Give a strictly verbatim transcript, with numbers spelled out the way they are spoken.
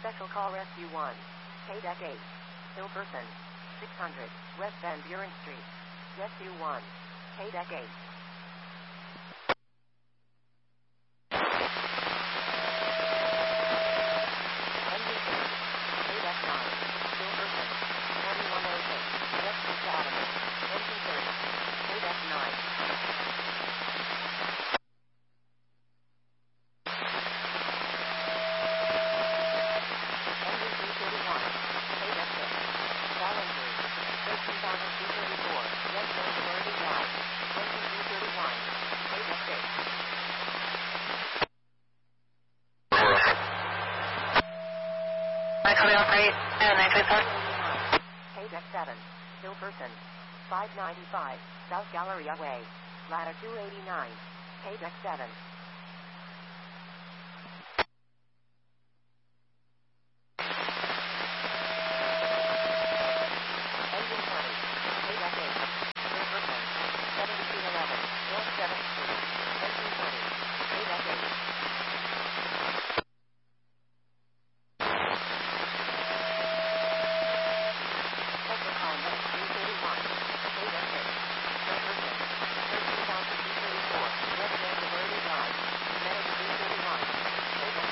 Special Call Rescue one. K-Deck eight. Hill Person. six hundred. West Van Buren Street. Rescue one. K-Deck eight. K-Deck seven. Hill Person. five ninety-five. South Galleria Way. Ladder two eighty-nine. K-Deck seven.